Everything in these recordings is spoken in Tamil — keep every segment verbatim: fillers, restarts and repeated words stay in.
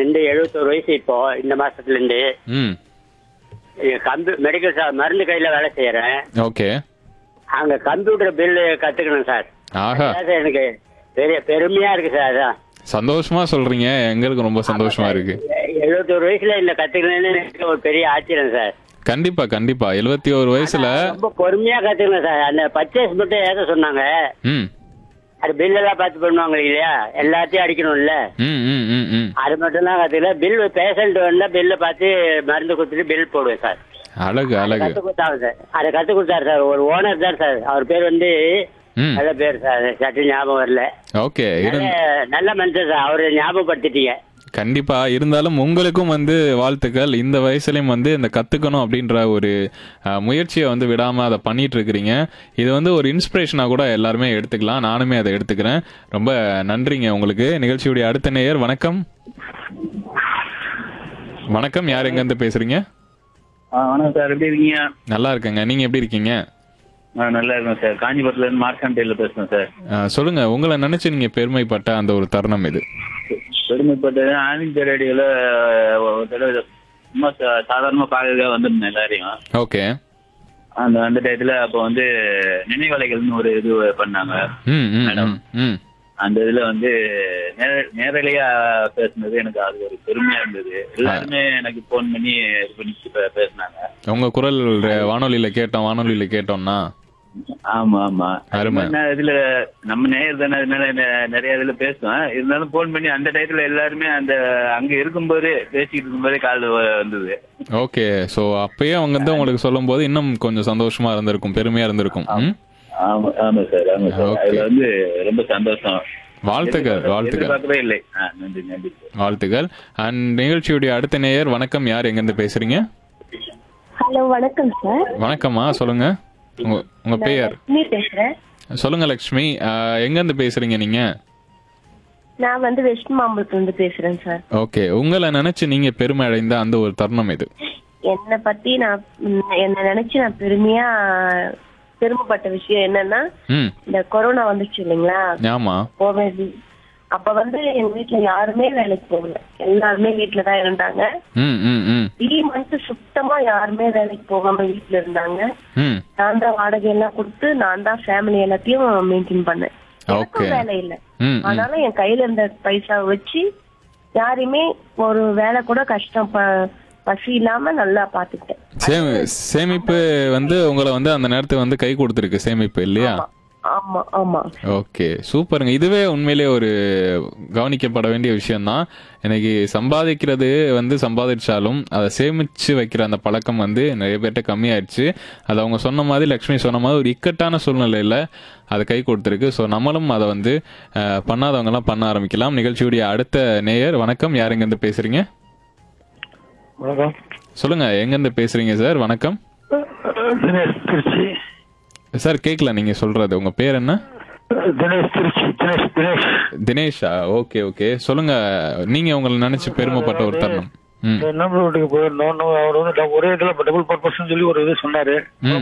நின்று எழுபத்தோரு வயசு இப்போ இந்த மாசத்துல இருந்து. ம் கம்ப்யூ மெடிக்கல் ஷாப் மருந்து கையில வேலை செய்யறேன். ஓகே. அங்க கம்ப்யூட்டர் பில்லு கத்துக்கணும் சார். ஆஹா, அதான் சார் எனக்கு பெரிய பெருமையா இருக்கு சார். அதான் சந்தோஷமா சொல்றீங்க, எங்களுக்கு ரொம்ப சந்தோஷமா இருக்கு. எழுபத்தோரு வயசுல இந்த கத்துக்கணும்னு எனக்கு ஒரு பெரிய ஆச்சரியம் சார். கண்டிப்பா கண்டிப்பா எழுபத்தி ஒரு வயசுல ரொம்ப பொறுமையா கத்துக்கணும் சார். அந்த பர்ச்சேஸ் மட்டும் ஏத சொன்னாங்க, ம் அது பில் எல்லாம் பார்த்து பண்ணுவாங்க இல்லையா, எல்லாத்தையும் அடிக்கணும்ல, ம் ம் ம் ம் அது மட்டும் தான் கத்துக்கல. பில் பேஷண்ட் வந்தா பில்ல பார்த்து மருந்து கொடுத்துட்டு பில் போடுவேன் சார். அழகு அழகு. கத்து கொடுத்தாங்க சார், அதை கத்து கொடுத்தாரு சார். ஒரு ஓனர் தான் சார், அவர் பேர் வந்து ம் நல்ல பேர் சார், சட்டு ஞாபகம் வரல. ஓகே. நல்ல- நல்ல மனுஷன் சார், அவரை ஞாபகப்படுத்திட்டீங்க. கண்டிப்பா. இருந்தாலும் உங்களுக்கும் வந்து வாழ்த்துக்கள். இந்த வயசுலயும் வந்து இந்த கத்துக்கணும் அப்படின்ற ஒரு அஹ், முயற்சியை வந்து விடாம அதை பண்ணிட்டு இருக்கிறீங்க. இது வந்து ஒரு இன்ஸ்பிரேஷனா கூட எல்லாருமே எடுத்துக்கலாம். நானுமே அதை எடுத்துக்கிறேன். ரொம்ப நன்றிங்க உங்களுக்கு. நிகழ்ச்சியுடைய அடுத்த நேயர். வணக்கம். வணக்கம், யார் எங்க இருந்து பேசுறீங்க? வணக்கம் சார், எப்படி இருக்கீங்க? நல்லா இருக்கேங்க, நீங்க எப்படி இருக்கீங்க? ஆ, நல்லா இருக்கேன் சார். காஞ்சிபுரத்துல இருந்து மார்க்காண்டேல பேசுறேன் சார். அஹ், சொல்லுங்க, உங்களை நினைச்சு நீங்க பெருமைப்பட்ட அந்த ஒரு தருணம் இது. பெருமைப்பட்டது ஆல் இந்தியா ரேடியோல ஒரு தடவை சும்மா சா- சாதாரணமா பார்க்கறதுக்காக வந்திருந்தேன் எல்லாரையும். ஓகே. அந்த அந்த டயத்துல அப்போ வந்து நினைவலைகள்னு ஒரு இது பண்ணாங்க. ம் ம் ம், ம் அந்த இதுல வந்து நேர- நேரலையா பேசுனது எனக்கு அது ஒரு பெருமையா இருந்தது. எல்லாருமே எனக்கு போன் பண்ணி இது பண்ணி பே- பேசுனாங்க. உங்க குரல் ர- வானொலியில கேட்டோம் வானொலியில கேட்டோம்னா. ஆமா ஆமா. அருமை. என்ன இதுல நம்ம நேயர் தானே, அதனால நெ- நிறைய இதுல பேசுவேன். இருந்தாலும் போன் பண்ணி அந்த டயத்துல எல்லாருமே அந்த அங்க இருக்கும்போதே பேசிட்டு இருக்கும்போதே கால் வந்தது. ஓகே. சோ அப்பயே அவங்க வந்து உங்களுக்கு சொல்லும் போது இன்னும் கொஞ்சம் சந்தோஷமா இருந்திருக்கும், பெருமையா இருந்திருக்கும். ம்? ஆமா ஆமா சார், ஆமா சார். Okay. அதுல வந்து ரொம்ப சந்தோஷம். வாழ்த்துக்கள் வாழ்த்துக்கள் எதிர்பார்க்கவே இல்லை. ஆ, நன்றி நன்றி சார். வாழ்த்துக்கள். அண்ட் நிகழ்ச்சியுடைய அடுத்த நேயர். வணக்கம், யார் எங்க இருந்து பேசுறீங்க? ஹலோ, வணக்கம் சார். வணக்கம்மா, சொல்லுங்க. உங்க உங்க பெயர் லட்சுமி பேசுறேன். சொல்லுங்க லக்ஷ்மி. அஹ், எங்க இருந்து பேசுறீங்க நீங்க? நான் வந்து வெஸ்ட் மாம்பலத்துல இருந்து பேசுறேன் சார். ஓகே. உங்களை நினைச்சு நீங்க பெருமை அடைந்த அந்த ஒரு தருணம் இது. என்னை பத்தி நான் ம், என்னை நினைச்சு நான் பெருமையா பெருமைப்பட்ட விஷயம் என்னன்னா, ம் இந்த கொரோனா வந்துச்சு இல்லைங்களா, ஆமா. கோவிட். அப்ப வந்து எங்க வீட்டுல யாருமே வேலைக்கு போகல, எல்லாருமே வீட்டுல தான் இருந்தாங்க. ம் ம் ம் த்ரீ மந்த்ஸ் சுத்தமா யாருமே வேலைக்கு போகாம வீட்டுல இருந்தாங்க. ம் நான் தான் வாடகை எல்லாம் கொடுத்து நான் தான் ஃபேமிலி எல்லாத்தையும் மெயின்டைன் பண்ணேன். Okay. எனக்கும் வேலை இல்ல, ம் ம். ஆனாலும் என் கையில இருந்த பைசா வச்சு யாரையுமே ஒரு வேலை கூட கஷ்டம் ப- பசி இல்லாம நல்லா பாத்துக்கிட்டேன். சேமி- சேமிப்பு வந்து உங்களை வந்து அந்த நேரத்துக்கு வந்து கை கொடுத்துருக்கு, சேமிப்பு இல்லையா? ஆமா ஆமா. ஓகே, சூப்பருங்க. இதுவே உண்மையிலே ஒரு கவனிக்கப்பட வேண்டிய விஷயம்தான். இன்னைக்கு சம்பாதிக்கிறது வந்து சம்பாதிச்சாலும் அதை சேமிச்சு வைக்கிற அந்த பழக்கம் வந்து நிறைய பேர்ட்ட கம்மியாயிடுச்சு. அது அவங்க சொன்ன மாதிரி, லக்ஷ்மி சொன்ன மாதிரி, ஒரு இக்கட்டான சூழ்நிலையில அதை கை கொடுத்துருக்கு. ஸோ நம்மளும் அதை வந்து அஹ், பண்ணாதவங்கலாம் பண்ண ஆரம்பிக்கலாம். நிகழ்ச்சியுடைய அடுத்த நேயர். வணக்கம், யார் எங்கேருந்து பேசுறீங்க? வணக்கம். சொல்லுங்க, எங்கேருந்து பேசுறீங்க சார்? வணக்கம் தினேஷ் திருச்சி. சார். கேட்கல நீங்க சொல்றது. உங்க பேர் என்ன? தினேஷ் திருச்சி. தினேஷ் தினேஷ் தினேஷா? Okay okay. சொல்லுங்க, நீங்க உங்களை நினைச்சு பெருமைப்பட்ட ஒரு தருணம். ம் நண்பர் வீட்டுக்கு போயிருந்தோம். அவர் வந்து டபு- ஒரே இதுல டபுள் பர்பஸ் சொல்லி ஒரு இது சொன்னாரு,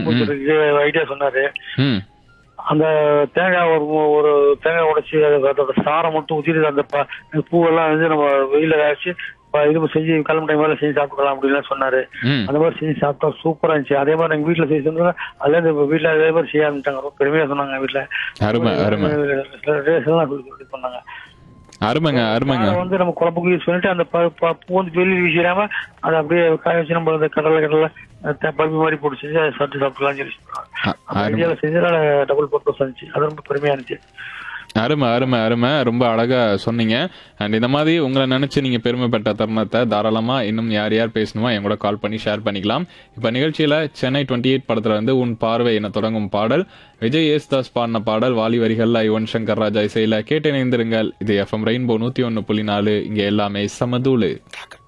ஐடியா சொன்னாரு. ம் அந்த தேங்காய் ஒரு மு- ஒரு தேங்காய் உடைச்சி அது- அதோட சாரம் மட்டும் ஊற்றிட்டு அந்த ப- பூவெல்லாம் வந்து நம்ம வெயில காய்ச்சி ப- இது செஞ்சு கிளம்பு டைம் மேல செஞ்சு சாப்பிடலாம் அப்படின்னு சொன்னாரு. ம் அந்த மாதிரி செஞ்சு சாப்பிட்டா சூப்பரா இருந்துச்சு. அதே மாதிரி எங்க வீட்டுல செஞ்சு சொன்னா அதுல இருந்து இப்ப வீட்டுல அதே மாதிரி செய்ய ஆரம்பிட்டாங்க. ரொம்ப பெருமையா சொன்னாங்க. வீட்டுல அருமை அருமை பண்ணாங்க. அருமைங்க அருமைங்க. அதை வந்து நம்ம குழம்புக்கு யூஸ் பண்ணிட்டு அந்த ப- ப- பூ வந்து வெளியில் வீசிடாம அதை அப்படியே காய வச்சு நம்ம அந்த கடலை கடலை த- பருப்பு மாதிரி போட்டு செஞ்சு அதை சாப்பிட்டு சாப்பிடலாம் சொல்லி அ- அருமை இந்தியாவில் செஞ்சதால டபுள் பர்பஸ் இருந்துச்சு. அது ரொம்ப பெருமையா இருந்துச்சு. அருமை அருமை அருமை. ரொம்ப அழகா சொன்னீங்க. அண்ட் இந்த மாதிரி உங்களை நினைச்சு நீங்க பெருமைப்பட்ட தருணத்தை தாராளமா இன்னும் யார் யார் பேசணுமோ என் கூட கால் பண்ணி ஷேர் பண்ணிக்கலாம். இப்ப நிகழ்ச்சியில சென்னை டுவெண்ட்டி எயிட் படத்துல வந்து உன் பார்வை என தொடங்கும் பாடல், விஜய் யேசுதாஸ் பாடின பாடல், வாலி வரிகள்ல யுவன் சங்கர் ராஜா இசையில கேட்டு இணைந்திருங்கள். இது எஃப்எம் ரெயின்போ நூத்தி ஒன்னு புள்ளி நாலு. இங்க எல்லாமே சமதூளு.